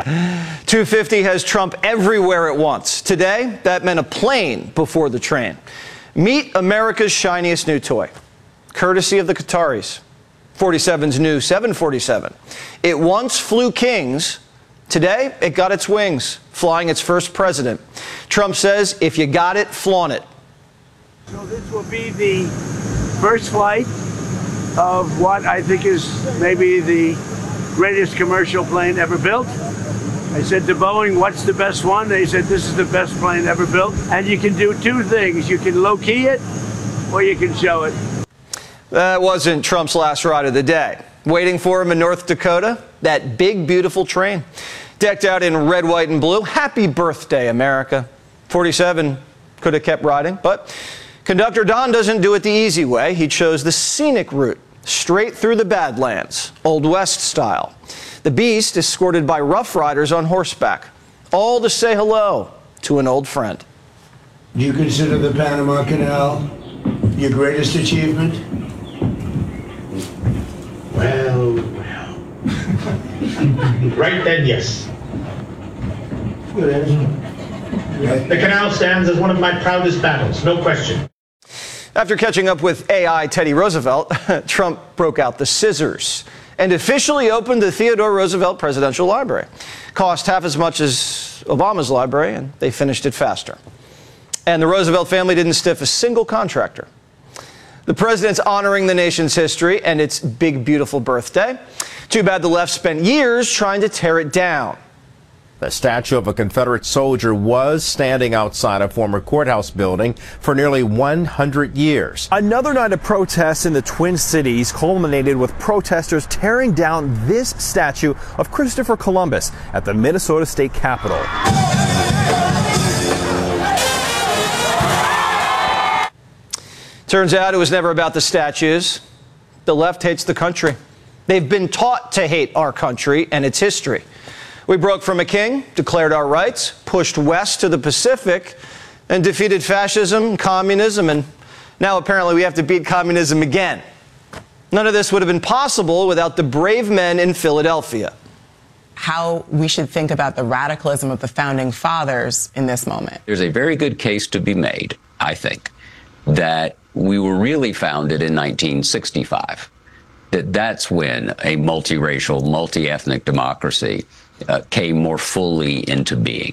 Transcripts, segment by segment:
250 has Trump everywhere at once. Today, that meant a plane before the train. Meet America's shiniest new toy, courtesy of the Qataris. 47's new 747. It once flew kings. Today, it got its wings, flying its first president. Trump says, if you got it, flaunt it. So this will be the first flight of what I think is maybe the greatest commercial plane ever built. I said to Boeing, what's the best one? They said, this is the best plane ever built. And you can do two things. You can low-key it, or you can show it. That wasn't Trump's last ride of the day. Waiting for him in North Dakota, that big, beautiful train. Decked out in red, white, and blue. Happy birthday, America. 47 could have kept riding, but Conductor Don doesn't do it the easy way. He chose the scenic route, straight through the Badlands, Old West style. The Beast escorted by rough riders on horseback, all to say hello to an old friend. Do you consider the Panama Canal your greatest achievement? Well. Right then, yes. Good answer. The canal stands as one of my proudest battles, no question. After catching up with AI Teddy Roosevelt, Trump broke out the scissors and officially opened the Theodore Roosevelt Presidential Library. Cost half as much as Obama's library, and they finished it faster. And the Roosevelt family didn't stiff a single contractor. The president's honoring the nation's history and its big, beautiful birthday. Too bad the left spent years trying to tear it down. The statue of a Confederate soldier was standing outside a former courthouse building for nearly 100 years. Another night of protests in the Twin Cities culminated with protesters tearing down this statue of Christopher Columbus at the Minnesota State Capitol. Turns out it was never about the statues. The left hates the country. They've been taught to hate our country and its history. We broke from a king, declared our rights, pushed west to the Pacific, and defeated fascism, communism, and now apparently we have to beat communism again. None of this would have been possible without the brave men in Philadelphia. How we should think about the radicalism of the founding fathers in this moment. There's a very good case to be made, I think, that we were really founded in 1965. That's when a multiracial, multi-ethnic democracy came more fully into being.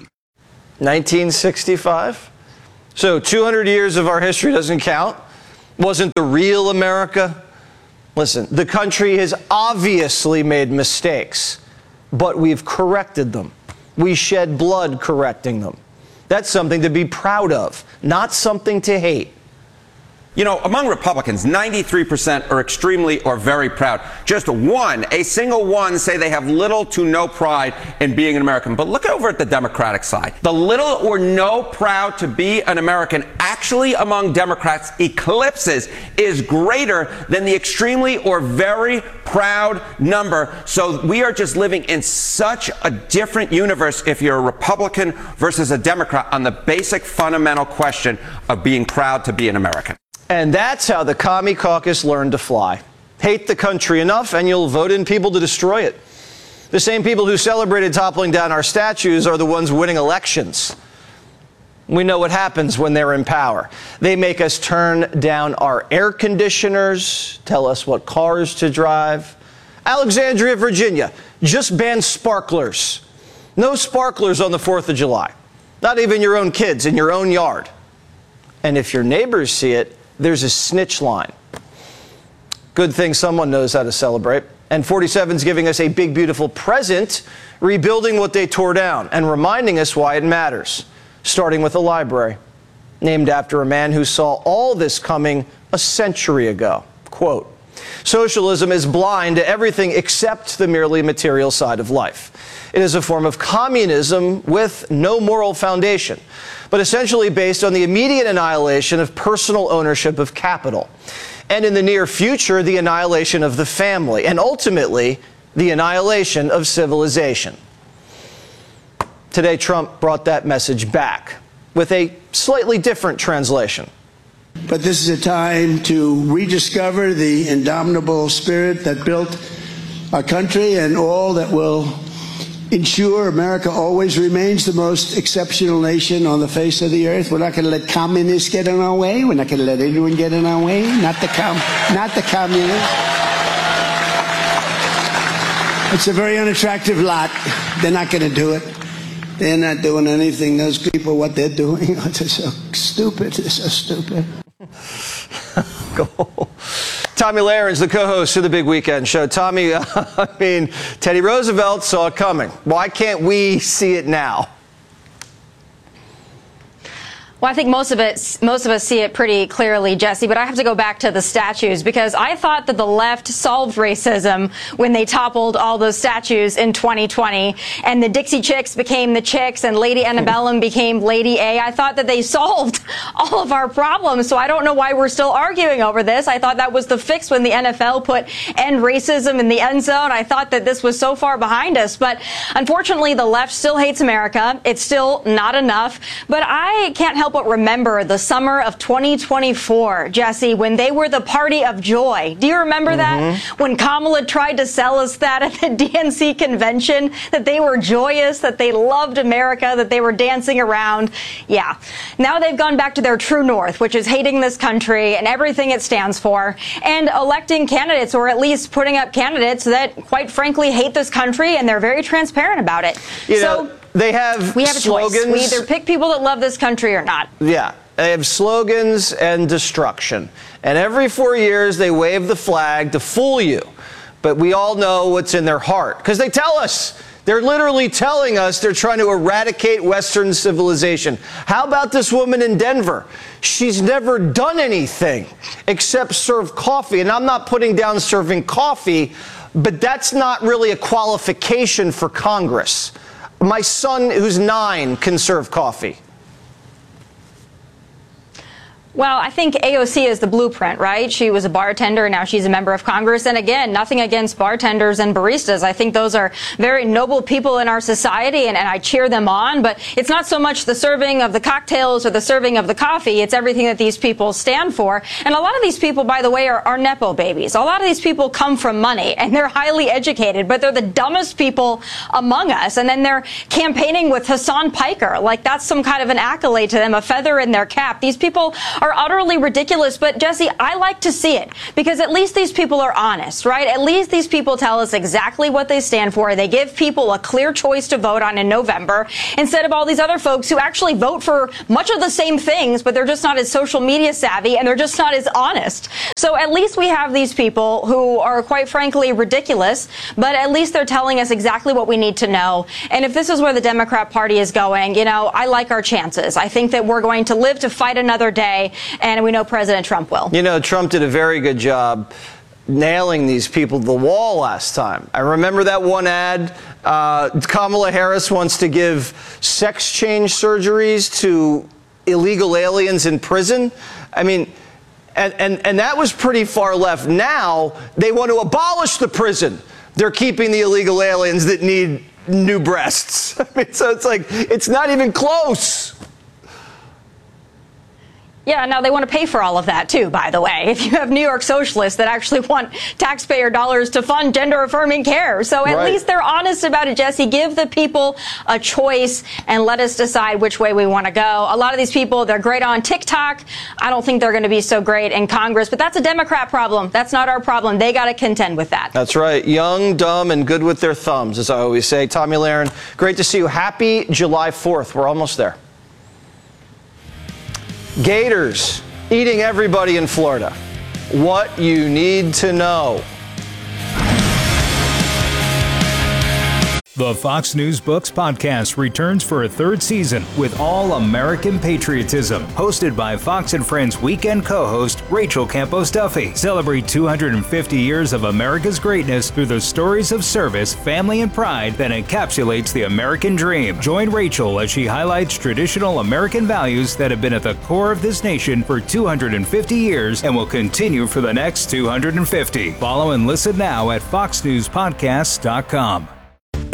1965? So 200 years of our history doesn't count? Wasn't the real America? Listen, the country has obviously made mistakes, but we've corrected them. We shed blood correcting them. That's something to be proud of, not something to hate. You know, among Republicans, 93% are extremely or very proud. Just a single one, say they have little to no pride in being an American. But look over at the Democratic side. The little or no proud to be an American actually among Democrats eclipses, is greater than the extremely or very proud number. So we are just living in such a different universe if you're a Republican versus a Democrat on the basic fundamental question of being proud to be an American. And that's how the Commie Caucus learned to fly. Hate the country enough and you'll vote in people to destroy it. The same people who celebrated toppling down our statues are the ones winning elections. We know what happens when they're in power. They make us turn down our air conditioners, tell us what cars to drive. Alexandria, Virginia, just ban sparklers. No sparklers on the 4th of July. Not even your own kids in your own yard. And if your neighbors see it, there's a snitch line. Good thing someone knows how to celebrate. And 47's giving us a big, beautiful present, rebuilding what they tore down and reminding us why it matters, starting with a library named after a man who saw all this coming a century ago. Quote, "Socialism is blind to everything except the merely material side of life. It is a form of communism with no moral foundation, but essentially based on the immediate annihilation of personal ownership of capital, and in the near future, the annihilation of the family, and ultimately, the annihilation of civilization." Today, Trump brought that message back with a slightly different translation. But this is a time to rediscover the indomitable spirit that built our country and all that will ensure America always remains the most exceptional nation on the face of the earth. We're not going to let communists get in our way. We're not going to let anyone get in our way. Not the communists. It's a very unattractive lot. They're not going to do it. They're not doing anything. Those people, what they're doing, they're so stupid. They're so stupid. Tomi Lahren's the co-host of the Big Weekend Show. Tommy, I mean, Teddy Roosevelt saw it coming. Why can't we see it now? Well, I think most of us see it pretty clearly, Jesse, but I have to go back to the statues because I thought that the left solved racism when they toppled all those statues in 2020 and the Dixie Chicks became the Chicks and Lady Antebellum became Lady A. I thought that they solved all of our problems, so I don't know why we're still arguing over this. I thought that was the fix when the NFL put end racism in the end zone. I thought that this was so far behind us, but unfortunately the left still hates America. It's still not enough, but I can't help but remember the summer of 2024, Jesse, when they were the party of joy. Do you remember that? When Kamala tried to sell us that at the DNC convention, that they were joyous, that they loved America, that they were dancing around. Yeah. Now they've gone back to their true north, which is hating this country and everything it stands for, and electing candidates, or at least putting up candidates that, quite frankly, hate this country, and they're very transparent about it. You know, we have slogans. A choice. We either pick people that love this country or not. Yeah. They have slogans and destruction. And every 4 years they wave the flag to fool you. But we all know what's in their heart. Because they tell us. They're literally telling us they're trying to eradicate Western civilization. How about this woman in Denver? She's never done anything except serve coffee. And I'm not putting down serving coffee, but that's not really a qualification for Congress. My son, who's 9, can serve coffee. Well, I think AOC is the blueprint, right? She was a bartender, and now she's a member of Congress. And again, nothing against bartenders and baristas. I think those are very noble people in our society, and I cheer them on. But it's not so much the serving of the cocktails or the serving of the coffee. It's everything that these people stand for. And a lot of these people, by the way, are Nepo babies. A lot of these people come from money, and they're highly educated, but they're the dumbest people among us. And then they're campaigning with Hassan Piker. Like that's some kind of an accolade to them, a feather in their cap. These people are utterly ridiculous. But Jesse, I like to see it because at least these people are honest, right? At least these people tell us exactly what they stand for. They give people a clear choice to vote on in November instead of all these other folks who actually vote for much of the same things, but they're just not as social media savvy and they're just not as honest. So at least we have these people who are quite frankly ridiculous, but at least they're telling us exactly what we need to know. And if this is where the Democrat Party is going, you know, I like our chances. I think that we're going to live to fight another day. And we know President Trump will. You know, Trump did a very good job nailing these people to the wall last time. I remember that one ad. Kamala Harris wants to give sex change surgeries to illegal aliens in prison. I mean, and that was pretty far left. Now they want to abolish the prison. They're keeping the illegal aliens that need new breasts. I mean, so it's like, it's not even close. Yeah, now they want to pay for all of that, too, by the way. If you have New York socialists that actually want taxpayer dollars to fund gender-affirming care. So at least they're honest about it, Jesse. Give the people a choice and let us decide which way we want to go. A lot of these people, they're great on TikTok. I don't think they're going to be so great in Congress. But that's a Democrat problem. That's not our problem. They got to contend with that. That's right. Young, dumb, and good with their thumbs, as I always say. Tomi Lahren, great to see you. Happy July 4th. We're almost there. Gators eating everybody in Florida. What you need to know. The Fox News Books podcast returns for a third season with all American patriotism. Hosted by Fox and Friends weekend co-host Rachel Campos Duffy. Celebrate 250 years of America's greatness through the stories of service, family, and pride that encapsulates the American dream. Join Rachel as she highlights traditional American values that have been at the core of this nation for 250 years and will continue for the next 250. Follow and listen now at foxnewspodcasts.com.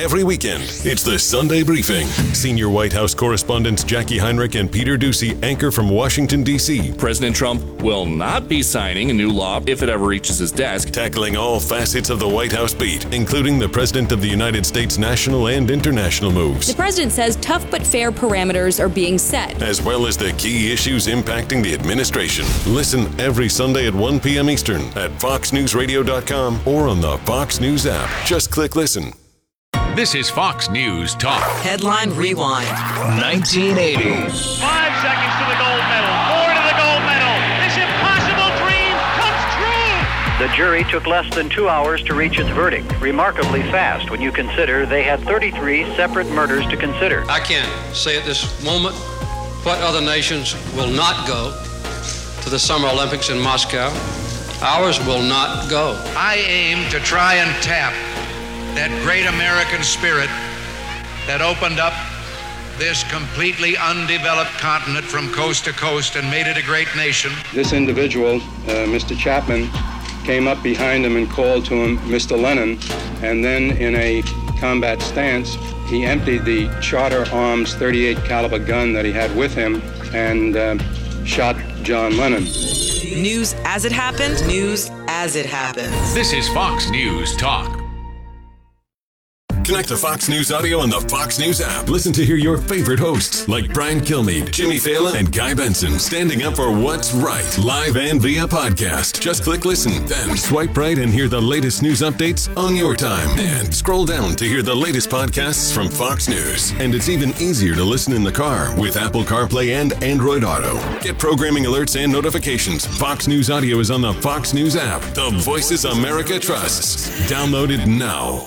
every weekend. It's the Sunday Briefing. Senior White House correspondents Jackie Heinrich and Peter Doocy anchor from Washington, D.C. President Trump will not be signing a new law if it ever reaches his desk. Tackling all facets of the White House beat, including the President of the United States national and international moves. The president says tough but fair parameters are being set, as well as the key issues impacting the administration. Listen every Sunday at 1 p.m. Eastern at foxnewsradio.com or on the Fox News app. Just click listen. This is Fox News Talk. Headline Rewind. 1980. 5 seconds to the gold medal. 4 to the gold medal. This impossible dream comes true. The jury took less than 2 hours to reach its verdict. Remarkably fast when you consider they had 33 separate murders to consider. I can't say at this moment what other nations will not go to the Summer Olympics in Moscow. Ours will not go. I aim to try and tap that great American spirit that opened up this completely undeveloped continent from coast to coast and made it a great nation. This individual, Mr. Chapman, came up behind him and called to him, Mr. Lennon, and then in a combat stance, he emptied the Charter Arms .38 caliber gun that he had with him and shot John Lennon. News as it happened, news as it happens. This is Fox News Talk. Connect to Fox News Audio on the Fox News app. Listen to hear your favorite hosts like Brian Kilmeade, Jimmy Fallon, and Guy Benson standing up for what's right, live and via podcast. Just click listen, then swipe right and hear the latest news updates on your time. And scroll down to hear the latest podcasts from Fox News. And it's even easier to listen in the car with Apple CarPlay and Android Auto. Get programming alerts and notifications. Fox News Audio is on the Fox News app. The voices America trusts. Download it now.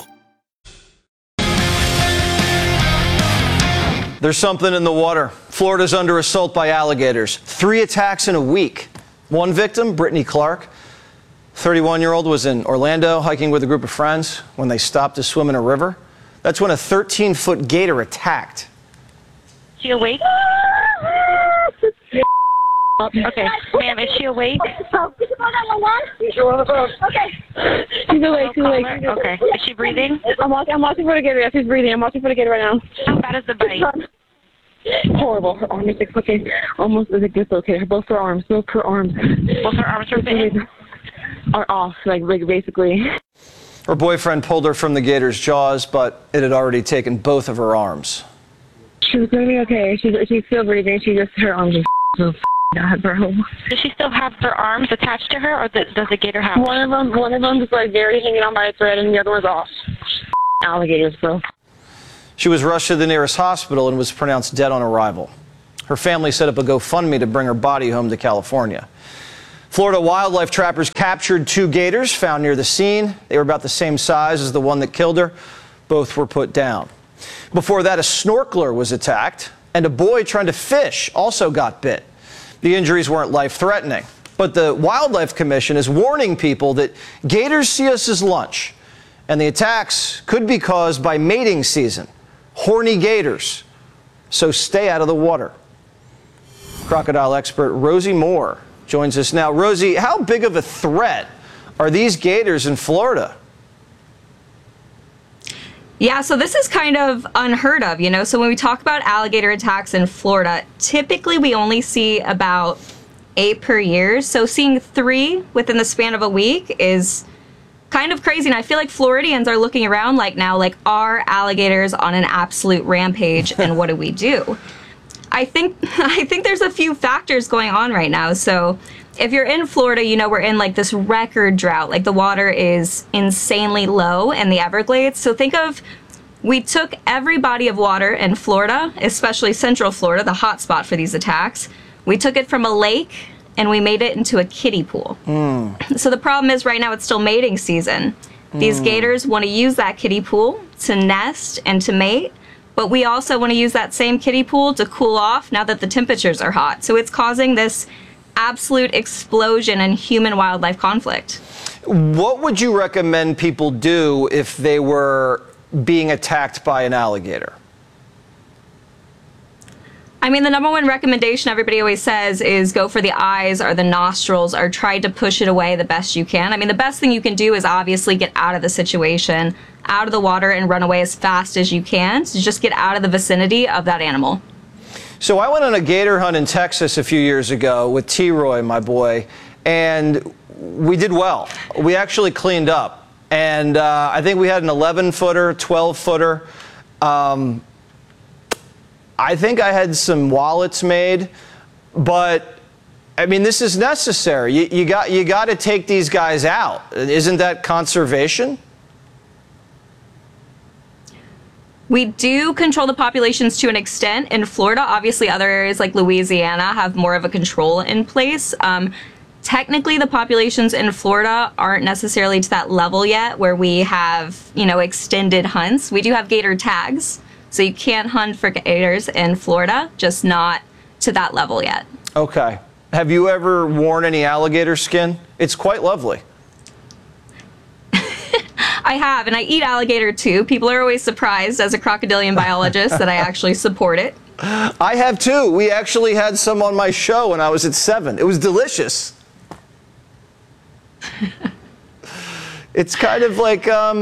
There's something in the water. Florida's under assault by alligators. 3 attacks in a week. One victim, Brittany Clark, 31-year-old, was in Orlando hiking with a group of friends when they stopped to swim in a river. That's when a 13-foot gator attacked. Is she awake? Okay, ma'am, is she awake? Okay. She's awake, she's awake. Okay, is she breathing? I'm watching for the gator. Yes, she's breathing. I'm watching for the gator right now. How bad is the bite? Horrible. Her arm is dislocated. Almost like dislocated. Both her arms. Both her arms are bitten? Are off, like basically. Her boyfriend pulled her from the gator's jaws, but it had already taken both of her arms. She was going to be okay. She's still breathing. Her arms are so Does she still have her arms attached to her, or does the gator have? One of them is like barely hanging on by a thread, and the other one's off. Alligators, bro. She was rushed to the nearest hospital and was pronounced dead on arrival. Her family set up a GoFundMe to bring her body home to California. Florida wildlife trappers captured 2 gators found near the scene. They were about the same size as the one that killed her. Both were put down. Before that, a snorkeler was attacked, and a boy trying to fish also got bit. The injuries weren't life-threatening, but the Wildlife Commission is warning people that gators see us as lunch, and the attacks could be caused by mating season, horny gators, so stay out of the water. Crocodile expert Rosie Moore joins us now. Rosie, how big of a threat are these gators in Florida? Yeah, so this is kind of unheard of, you know. So when we talk about alligator attacks in Florida, typically we only see about 8 per year. So seeing 3 within the span of a week is kind of crazy. And I feel like Floridians are looking around now, are alligators on an absolute rampage, and what do we do? I think there's a few factors going on right now. So if you're in Florida, you know, we're in this record drought. The water is insanely low in the Everglades. So think of, we took every body of water in Florida, especially Central Florida, the hot spot for these attacks. We took it from a lake and we made it into a kiddie pool. So the problem is right now it's still mating season. These gators want to use that kiddie pool to nest and to mate. But we also want to use that same kiddie pool to cool off now that the temperatures are hot. So it's causing this absolute explosion in human-wildlife conflict. What would you recommend people do if they were being attacked by an alligator? I mean, the number one recommendation everybody always says is go for the eyes or the nostrils, or try to push it away the best you can. I mean, the best thing you can do is obviously get out of the situation out of the water and run away as fast as you can. So just get out of the vicinity of that animal. So I went on a gator hunt in Texas a few years ago with T-Roy, my boy, and we did well. We actually cleaned up. And I think we had an 11-footer, 12-footer. I think I had some wallets made, but I mean, this is necessary. You got to take these guys out. Isn't that conservation? We do control the populations to an extent. In Florida, obviously other areas like Louisiana have more of a control in place. Technically, the populations in Florida aren't necessarily to that level yet where we have, extended hunts. We do have gator tags, so you can hunt for gators in Florida, just not to that level yet. Okay. Have you ever worn any alligator skin? It's quite lovely. I have, and I eat alligator too. People are always surprised as a crocodilian biologist that I actually support it. I have too. We actually had some on my show when I was at 7. It was delicious. It's kind of like,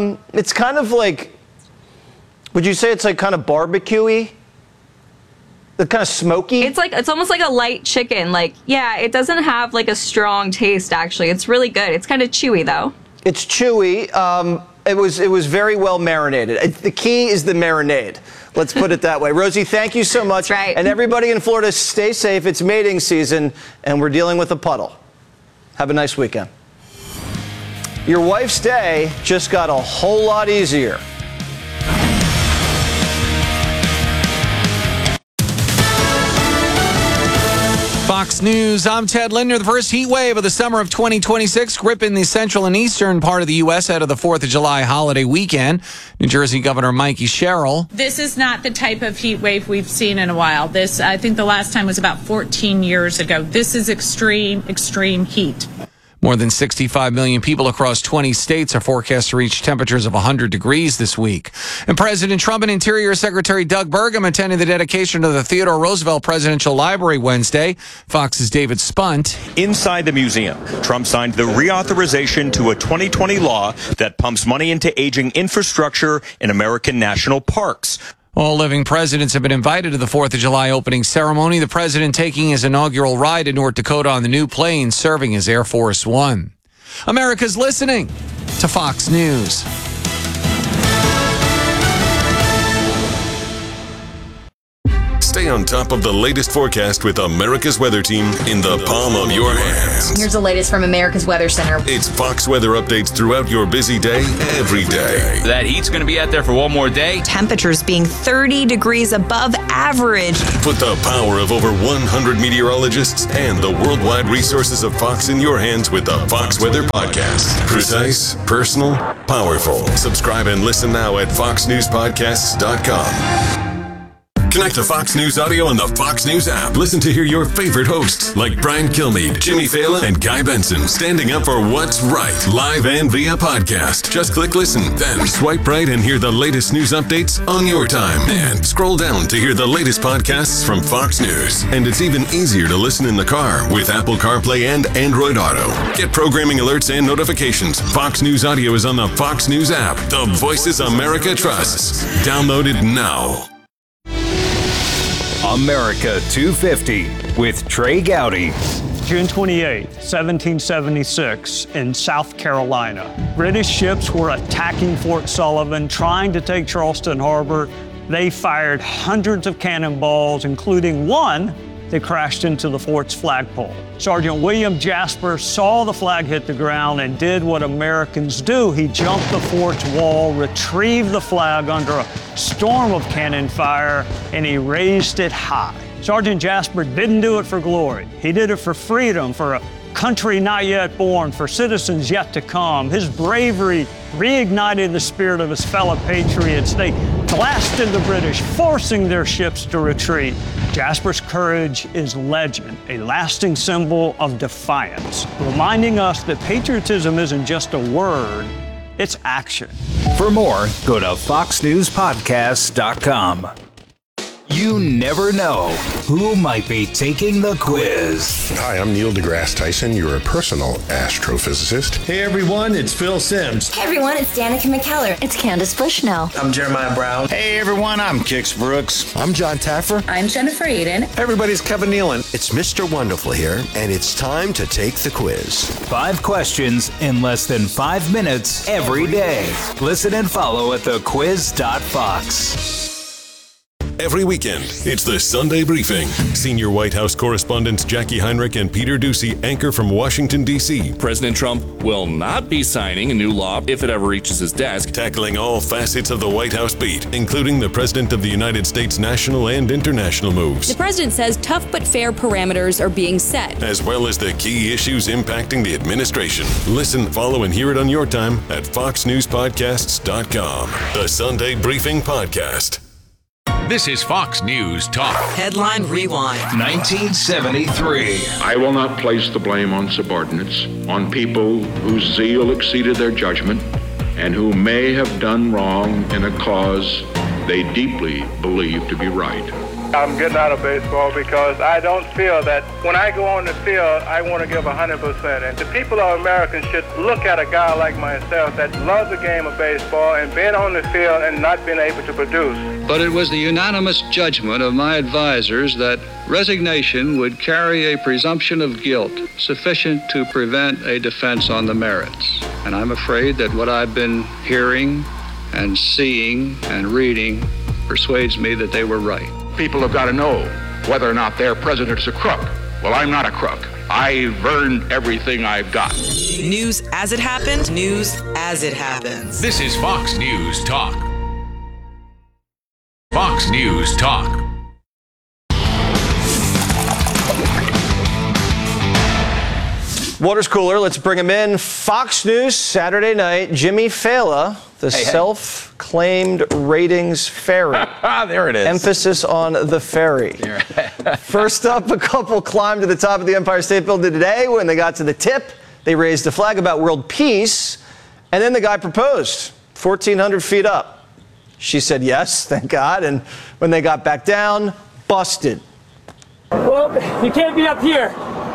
would you say it's like kind of barbecue-y? The kind of smoky? It's almost like a light chicken. It doesn't have like a strong taste actually. It's really good. It's kind of chewy though. It's chewy. It was very well marinated. The key is the marinade. Let's put it that way. Rosie, thank you so much. That's right. And everybody in Florida, stay safe. It's mating season, and we're dealing with a puddle. Have a nice weekend. Your wife's day just got a whole lot easier. Fox News, I'm Ted Linder. The first heat wave of the summer of 2026 gripping the central and eastern part of the U.S. ahead of the 4th of July holiday weekend. New Jersey Governor Mikey Sherrill. This is not the type of heat wave we've seen in a while. I think the last time was about 14 years ago. This is extreme, extreme heat. More than 65 million people across 20 states are forecast to reach temperatures of 100 degrees this week. And President Trump and Interior Secretary Doug Burgum attended the dedication of the Theodore Roosevelt Presidential Library Wednesday. Fox's David Spunt. Inside the museum, Trump signed the reauthorization to a 2020 law that pumps money into aging infrastructure in American national parks. All living presidents have been invited to the 4th of July opening ceremony. The president taking his inaugural ride to North Dakota on the new plane serving as Air Force One. America's listening to Fox News. Stay on top of the latest forecast with America's Weather Team in the palm of your hands. Here's the latest from America's Weather Center. It's Fox weather updates throughout your busy day, every day. That heat's going to be out there for one more day. Temperatures being 30 degrees above average. Put the power of over 100 meteorologists and the worldwide resources of Fox in your hands with the Fox Weather Podcast. Precise, personal, powerful. Subscribe and listen now at foxnewspodcasts.com. Connect to Fox News Audio on the Fox News app. Listen to hear your favorite hosts like Brian Kilmeade, Jimmy Fallon, and Guy Benson standing up for what's right, live and via podcast. Just click listen, then swipe right and hear the latest news updates on your time. And scroll down to hear the latest podcasts from Fox News. And it's even easier to listen in the car with Apple CarPlay and Android Auto. Get programming alerts and notifications. Fox News Audio is on the Fox News app. The voices America trusts. Download it now. America 250 with Trey Gowdy. June 28, 1776, in South Carolina. British ships were attacking Fort Sullivan, trying to take Charleston Harbor. They fired hundreds of cannonballs, including one that crashed into the fort's flagpole. Sergeant William Jasper saw the flag hit the ground and did what Americans do. He jumped the fort's wall, retrieved the flag under a storm of cannon fire, and he raised it high. Sergeant Jasper didn't do it for glory. He did it for freedom, for a country not yet born, for citizens yet to come. His bravery reignited the spirit of his fellow patriots. They blasted the British, forcing their ships to retreat. Jasper's courage is legend, a lasting symbol of defiance, reminding us that patriotism isn't just a word, it's action. For more, go to foxnewspodcasts.com. You never know who might be taking the quiz. Hi, I'm Neil deGrasse Tyson, your personal astrophysicist. Hey everyone, it's Phil Simms. Hey everyone, it's Danica McKellar. It's Candace Bushnell. I'm Jeremiah Brown. Hey everyone, I'm Kix Brooks. I'm John Taffer. I'm Jennifer Aiden. Hey everybody, it's Kevin Nealon. It's Mr. Wonderful here, and it's time to take the quiz. 5 questions in less than 5 minutes every day. Listen and follow at thequiz.fox. Every weekend, it's the Sunday Briefing. Senior White House correspondents Jackie Heinrich and Peter Doocy anchor from Washington, D.C. President Trump will not be signing a new law if it ever reaches his desk. Tackling all facets of the White House beat, including the President of the United States' national and international moves. The president says tough but fair parameters are being set, as well as the key issues impacting the administration. Listen, follow, and hear it on your time at FoxNewsPodcasts.com. The Sunday Briefing Podcast. This is Fox News Talk. Headline Rewind. 1973. I will not place the blame on subordinates, on people whose zeal exceeded their judgment, and who may have done wrong in a cause they deeply believe to be right. I'm getting out of baseball because I don't feel that when I go on the field, I want to give 100%. And the people of America should look at a guy like myself that loves the game of baseball and been on the field and not been able to produce. But it was the unanimous judgment of my advisors that resignation would carry a presumption of guilt sufficient to prevent a defense on the merits. And I'm afraid that what I've been hearing and seeing and reading persuades me that they were right. People have got to know whether or not their president's a crook. Well, I'm not a crook. I've earned everything I've got. News as it happened, news as it happens. This is Fox News Talk. Fox News Talk. Water's cooler. Let's bring him in. Fox News Saturday night. Jimmy Fallon, the self-claimed ratings fairy. There it is. Emphasis on the fairy. First up, a couple climbed to the top of the Empire State Building today. When they got to the tip, they raised a flag about world peace, and then the guy proposed 1,400 feet up. She said yes, thank God, and when they got back down, busted. Well, you can't be up here.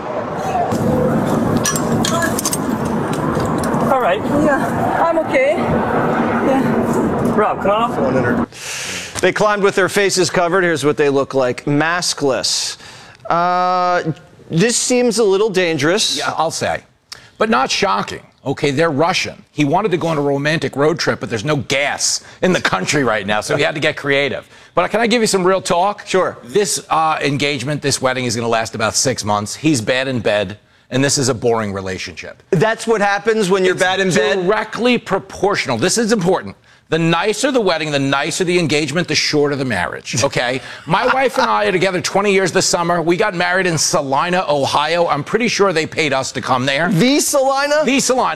All right. Yeah, I'm okay. Yeah. Rob, come on. They climbed with their faces covered. Here's what they look like, maskless. This seems a little dangerous. Yeah, I'll say. But not shocking. Okay, they're Russian. He wanted to go on a romantic road trip, but there's no gas in the country right now, so he had to get creative. But can I give you some real talk? Sure. This engagement, this wedding is going to last about 6 months. He's bad in bed. And this is a boring relationship. That's what happens when you're bad in bed? Directly proportional. This is important. The nicer the wedding, the nicer the engagement, the shorter the marriage, okay? My wife and I are together 20 years this summer. We got married in Salina, Ohio. I'm pretty sure they paid us to come there. The Salina? The Salina.